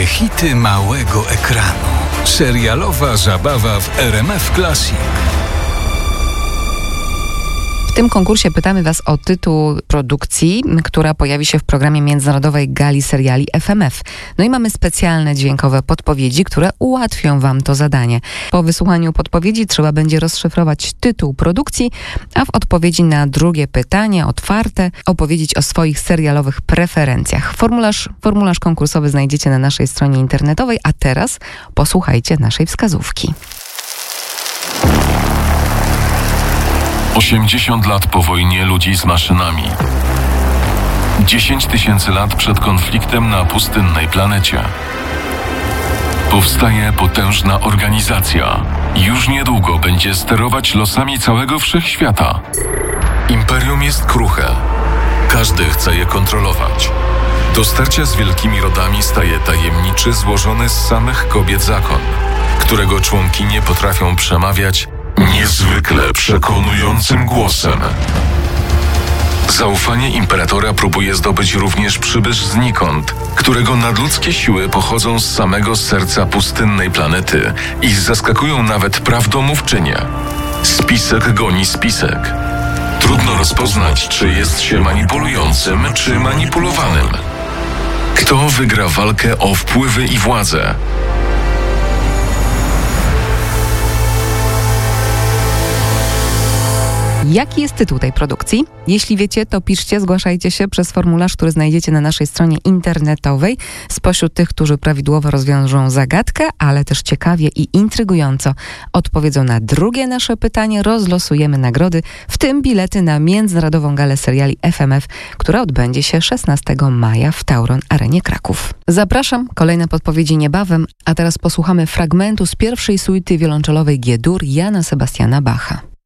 hity małego ekranu. Serialowa zabawa w RMF Classic. W tym konkursie pytamy Was o tytuł produkcji, która pojawi się w programie Międzynarodowej Gali Seriali FMF. No i mamy specjalne dźwiękowe podpowiedzi, które ułatwią Wam to zadanie. Po wysłuchaniu podpowiedzi trzeba będzie rozszyfrować tytuł produkcji, a w odpowiedzi na drugie pytanie, otwarte, opowiedzieć o swoich serialowych preferencjach. Formularz konkursowy znajdziecie na naszej stronie internetowej, a teraz posłuchajcie naszej wskazówki. 80 lat po wojnie ludzi z maszynami. 10 000 lat przed konfliktem na pustynnej planecie. Powstaje potężna organizacja. Już niedługo będzie sterować losami całego wszechświata. Imperium jest kruche. Każdy chce je kontrolować. Do starcia z wielkimi rodami staje tajemniczy, złożony z samych kobiet zakon, którego członkinie potrafią przemawiać niezwykle przekonującym głosem. Zaufanie imperatora próbuje zdobyć również przybysz znikąd, którego nadludzkie siły pochodzą z samego serca pustynnej planety i zaskakują nawet prawdomówczynię. Spisek goni spisek. Trudno rozpoznać, czy jest się manipulującym, czy manipulowanym. Kto wygra walkę o wpływy i władzę? Jaki jest tytuł tej produkcji? Jeśli wiecie, to piszcie, zgłaszajcie się przez formularz, który znajdziecie na naszej stronie internetowej. Spośród tych, którzy prawidłowo rozwiążą zagadkę, ale też ciekawie i intrygująco odpowiedzą na drugie nasze pytanie, rozlosujemy nagrody, w tym bilety na Międzynarodową Galę Seriali FMF, która odbędzie się 16 maja w Tauron Arenie Kraków. Zapraszam, kolejne podpowiedzi niebawem, a teraz posłuchamy fragmentu z pierwszej suity wiolonczelowej G-dur Jana Sebastiana Bacha.